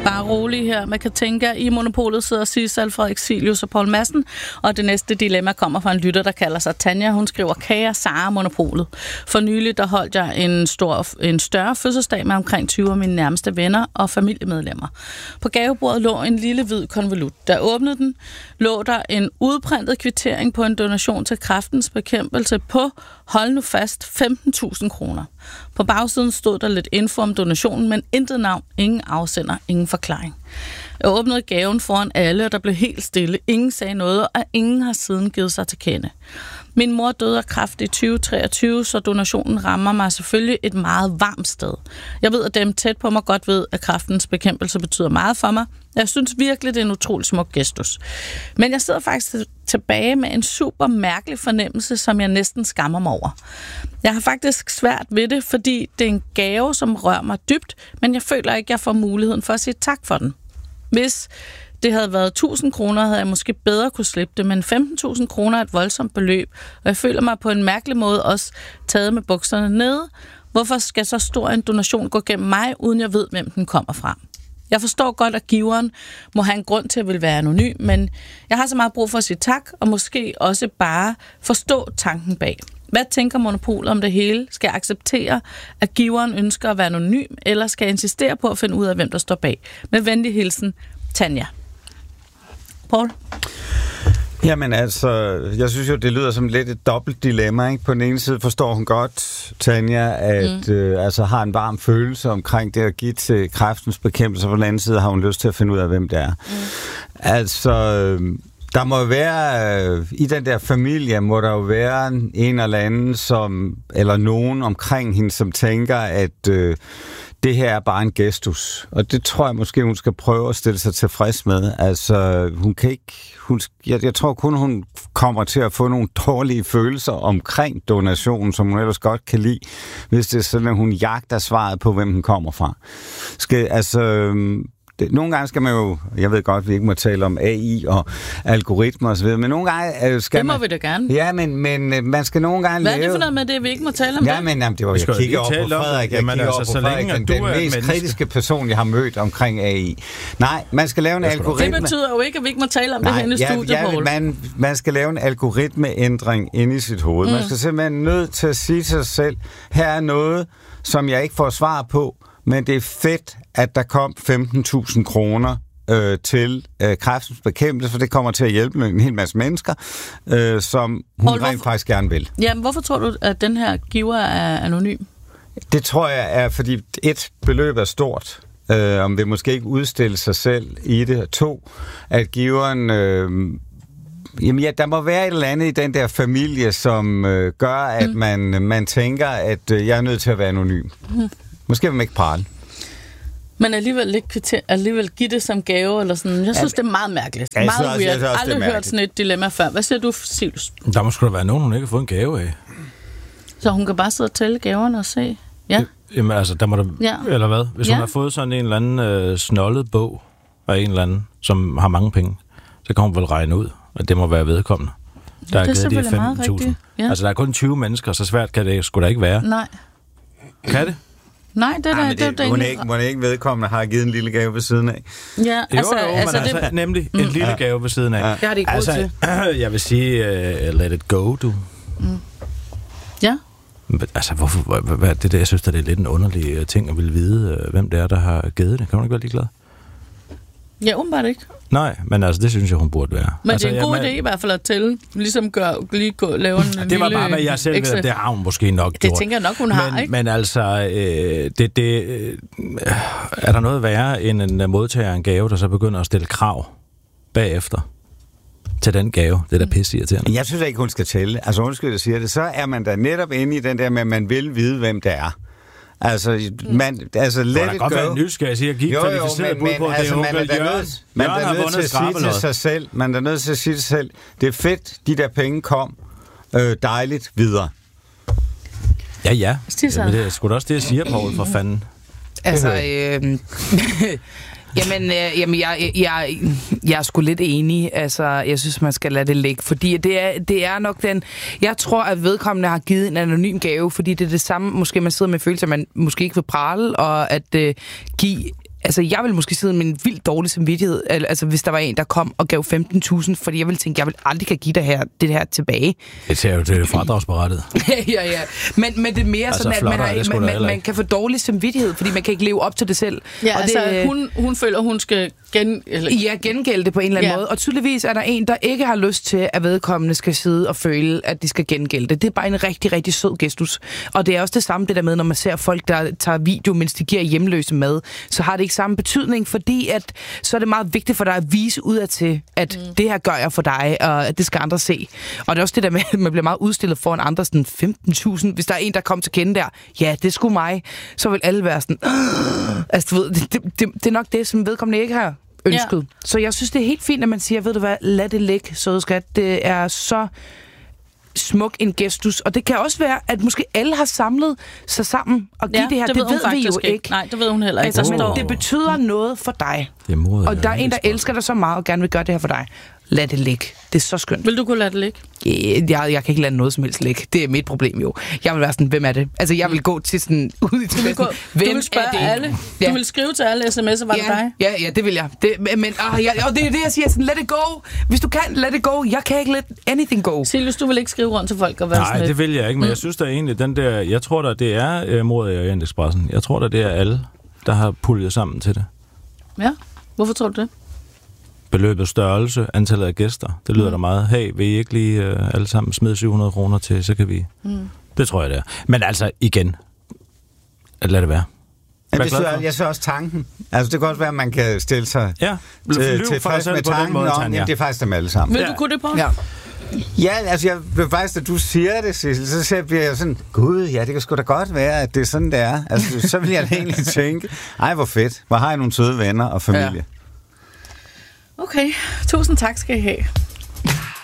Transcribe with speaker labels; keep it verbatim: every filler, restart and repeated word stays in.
Speaker 1: Bare rolig her. Man kan tænke, at i Monopolet sidder Sissel, Frederik Silius og Poul Madsen, og det næste dilemma kommer fra en lytter, der kalder sig Tanja. Hun skriver, kære Sara Monopolet. For nylig, der holdt jeg en, stor, en større fødselsdag med omkring tyve af mine nærmeste venner og familiemedlemmer. På gavebordet lå en lille hvid konvolut. Da jeg åbnede den, lå der en udprintet kvittering på en donation til Kræftens Bekæmpelse på, hold nu fast, femten tusind kroner. På bagsiden stod der lidt info om donationen, men intet navn, ingen afsender, ingen forklaring. Jeg åbnede gaven foran alle, og der blev helt stille. Ingen sagde noget, og ingen har siden givet sig til kende. Min mor døde af kræft i tyve treogtyve, så donationen rammer mig selvfølgelig et meget varmt sted. Jeg ved, at dem tæt på mig godt ved, at Kræftens Bekæmpelse betyder meget for mig. Jeg synes virkelig, det er en utrolig smuk gestus. Men jeg sidder faktisk tilbage med en super mærkelig fornemmelse, som jeg næsten skammer mig over. Jeg har faktisk svært ved det, fordi det er en gave, som rører mig dybt, men jeg føler ikke, at jeg får muligheden for at sige tak for den. Hvis det havde været tusind kroner, havde jeg måske bedre kunne slippe det, men femten tusind kroner er et voldsomt beløb, og jeg føler mig på en mærkelig måde også taget med bukserne nede. Hvorfor skal så stor en donation gå gennem mig, uden jeg ved, hvem den kommer fra? Jeg forstår godt, at giveren må have en grund til at ville være anonym, men jeg har så meget brug for at sige tak, og måske også bare forstå tanken bag. Hvad tænker Monopolet om det hele? Skal jeg acceptere, at giveren ønsker at være anonym, eller skal jeg insistere på at finde ud af, hvem der står bag? Med venlig hilsen, Tanja. Poul?
Speaker 2: Jamen altså, jeg synes jo, det lyder som lidt et dobbelt dilemma, ikke? På den ene side forstår hun godt, Tanja, at mm. øh, altså har en varm følelse omkring det at give til Kræftens Bekæmpelse, og på den anden side har hun lyst til at finde ud af, hvem det er. Mm. Altså, der må være, øh, i den der familie, må der jo være en eller anden, som, eller nogen omkring hende, som tænker, at øh, det her er bare en gestus. Og det tror jeg måske, hun skal prøve at stille sig tilfreds med. Altså, hun kan ikke... Hun, jeg, jeg tror kun, hun kommer til at få nogle dårlige følelser omkring donationen, som hun ellers godt kan lide, hvis det er sådan, at hun jagter svaret på, hvem den kommer fra. Skal, altså... Det, nogle gange skal man jo, jeg ved godt, at vi ikke må tale om A I og algoritmer og så videre, men nogle gange øh, skal
Speaker 1: det må
Speaker 2: man...
Speaker 1: vi da gerne.
Speaker 2: Ja, men, men man skal nogle gange
Speaker 1: Hvad
Speaker 2: lave...
Speaker 1: er det for noget med det, vi ikke må tale om
Speaker 2: ja,
Speaker 1: det?
Speaker 2: Men jamen, det var, jeg kigger over på Frederik, jeg kigger over på Frederik, den, den mest menneske. kritiske person, jeg har mødt omkring A I. Nej, man skal lave en algoritme...
Speaker 1: Det betyder jo ikke, at vi ikke må tale om
Speaker 2: Nej,
Speaker 1: det her i
Speaker 2: ja,
Speaker 1: studiet,
Speaker 2: ja,
Speaker 1: Poul.
Speaker 2: Man, man skal lave en algoritmeændring inde i sit hoved. Mm. Man skal simpelthen nødt til at sige til sig selv, her er noget, som jeg ikke får svar på, men det er fedt, at der kom femten tusind kroner øh, til øh, Kræftens Bekæmpelse, for det kommer til at hjælpe en hel masse mennesker, øh, som hun Poul, rent hvorfor, faktisk gerne vil.
Speaker 1: Jamen, hvorfor tror du, at den her giver er anonym?
Speaker 2: Det tror jeg er, fordi et, beløb er stort, øh, om vil måske ikke udstille sig selv i det. To, at giveren... Øh, Jamen ja, der må være et eller andet i den der familie, som øh, gør, at mm. man, man tænker, at øh, jeg er nødt til at være anonym. Mm. Måske vil man ikke prale.
Speaker 1: Men alligevel ikke kvitter, alligevel give det som gave, eller sådan. Jeg synes, ja, det er meget mærkeligt. Ja, meget også, weird. Jeg har aldrig hørt sådan et dilemma før. Hvad siger du, Silius?
Speaker 3: Der må sgu da være nogen, hun ikke har fået en gave af.
Speaker 1: Så hun kan bare sidde og tælle gaverne og se? Ja.
Speaker 3: Jamen altså, der må der... Ja. Eller hvad? Hvis ja. hun har fået sådan en eller anden øh, snollet bog af en eller anden, som har mange penge, så kan hun vel regne ud, at det må være vedkommende. Der
Speaker 1: ja, det
Speaker 3: er givet de femten tusind. Ja. Altså, der er kun tyve mennesker, så svært kan det sgu da ikke være.
Speaker 1: Nej.
Speaker 3: Kan det?
Speaker 1: Nej, det er
Speaker 2: det, det, det hun, er ikke, hun er ikke vedkommende, har givet en lille gave ved siden af.
Speaker 1: Ja, altså...
Speaker 3: Jo, jo, altså, altså, det... nemlig mm. en lille ja. gave ved siden af.
Speaker 1: Ja. Det har de ikke
Speaker 3: altså,
Speaker 1: til.
Speaker 3: Jeg vil sige, uh, let it go, du.
Speaker 1: Mm. Ja.
Speaker 3: Altså, hvorfor... Hvad, hvad, det der, jeg synes, det er lidt en underlig ting at ville vide, uh, hvem det er, der har givet det. Kan man ikke være ligeglad?
Speaker 1: Ja, åbenbart ikke.
Speaker 3: Nej, men altså, det synes jeg, hun burde være.
Speaker 1: Men
Speaker 3: altså,
Speaker 1: det er en god
Speaker 3: jeg,
Speaker 1: idé i hvert fald at tælle. Ligesom gør, lige gå, lave en
Speaker 3: det
Speaker 1: lille...
Speaker 3: var bare med, jeg selv ved, det har hun måske nok
Speaker 1: det
Speaker 3: gjort.
Speaker 1: Det tænker jeg nok, hun har,
Speaker 3: men,
Speaker 1: ikke?
Speaker 3: Men altså, øh, det, det, øh, er der noget værre end en modtager en gave, der så begynder at stille krav bagefter til den gave? Det er da pisse irriterende.
Speaker 2: Jeg synes ikke, hun skal tælle. Altså, undskyld, jeg siger det. Så er man da netop inde i den der med, at man vil vide, hvem det er. Altså, man, altså, let it go.
Speaker 3: Det kan godt være nysgerrig, jeg give kvalificeret bud på,
Speaker 2: altså,
Speaker 3: det er onkel Jørgen.
Speaker 2: Man er nødt til at sige til sig selv, man er nødt til at sige til sig selv, det er fedt, de der penge kom, øh, dejligt videre.
Speaker 3: Ja, ja. Men det er sgu da også det, jeg siger, Poul, for fanden.
Speaker 4: Altså, øh, Jamen, øh, jamen jeg, jeg, jeg er sgu lidt enig. Altså, jeg synes, man skal lade det ligge. Fordi det er, det er nok den... Jeg tror, at vedkommende har givet en anonym gave, fordi det er det samme, måske man sidder med følelse, at man måske ikke vil prale, og at øh, give altså, jeg vil måske sidde med en vildt dårlig samvittighed, altså hvis der var en, der kom og gav femten tusind, fordi jeg ville tænke, jeg vil aldrig kan give det her, det her tilbage.
Speaker 3: Det er jo det fradragsberettet.
Speaker 4: ja, ja. Men, men det er mere altså, sådan, at man, har, man, man, man kan få dårlig samvittighed, fordi man kan ikke leve op til det selv.
Speaker 1: Ja,
Speaker 4: og
Speaker 1: altså,
Speaker 4: det,
Speaker 1: hun, hun føler, hun skal gen... Eller...
Speaker 4: Ja, gengælde det på en eller anden ja. måde. Og tydeligvis er der en, der ikke har lyst til, at vedkommende skal sidde og føle, at de skal gengælde det. Det er bare en rigtig, rigtig sød gestus. Og det er også det samme det der med, når man ser folk, der tager video, mens de giver hjemløse mad, så har det ikke samme betydning, fordi at, så er det meget vigtigt for dig at vise udadtil, at mm. det her gør jeg for dig, og at det skal andre se. Og det er også det der med, at man bliver meget udstillet foran andre, sådan femten tusind. Hvis der er en, der kommer til kende der, ja, det er sgu mig, så vil alle være sådan, Åh! Altså, du ved, det, det, det, det er nok det, som vedkommende ikke har ønsket. Ja. Så jeg synes, det er helt fint, at man siger, ved du hvad, lad det ligge, søde skat. Det er så smuk en gestus. Og det kan også være, at måske alle har samlet sig sammen og give ja, det her. Det, det ved, ved vi jo ikke. ikke.
Speaker 1: Nej, det ved hun heller ikke.
Speaker 4: Altså, men det betyder noget for dig.
Speaker 3: Det må,
Speaker 4: og der er en, der elsker dig så meget og gerne vil gøre det her for dig. Lad det ligge. Det er så skønt.
Speaker 1: Vil du kunne lade det ligge?
Speaker 4: Jeg, jeg, jeg kan ikke lade noget som helst ligge. Det er mit problem jo. Jeg vil være sådan, hvem er det? Altså, jeg vil gå til sådan, ud i til
Speaker 1: gå, hvem du vil spørge er det? Alle. Ja. Du vil skrive til alle sms'er, var
Speaker 4: ja,
Speaker 1: det dig?
Speaker 4: Ja, ja, det vil jeg. Det, men, og, jeg, og det er det, jeg siger, sådan, let it go. Hvis du kan, let it go. Jeg kan ikke let anything go.
Speaker 1: Silvius, du vil ikke skrive rundt til folk og være
Speaker 3: Nej, sådan det vil jeg ikke, men mm. jeg synes da egentlig, den der, jeg tror da, det er uh, Mord i Orientexpressen. Jeg tror da, det er alle, der har puljet sammen til det.
Speaker 1: Ja, hvorfor tror du det?
Speaker 3: Beløbets størrelse, antallet af gæster. Det lyder mm. da meget. Hey, vil I ikke lige uh, alle sammen smide syv hundrede kroner til, så kan vi... Mm. Det tror jeg, det er. Men altså, igen, lad det være.
Speaker 2: Ja, det synes, jeg synes også tanken. Altså, det kan godt være, at man kan stille sig
Speaker 3: ja.
Speaker 2: til, til frisk med tanken måde, om, jamen, det er faktisk dem alle sammen.
Speaker 1: Vil
Speaker 2: ja.
Speaker 1: du kunne det på?
Speaker 4: Ja.
Speaker 2: Ja, altså, jeg vil faktisk, at du siger det, Sissel, så bliver jeg sådan, gud, ja, det kan sgu da godt være, at det er sådan, det er. Altså, så vil jeg egentlig tænke, ej, hvor fedt. Hvor har jeg nogle søde venner og familie.
Speaker 1: Ja. Okay, tusind tak skal I have.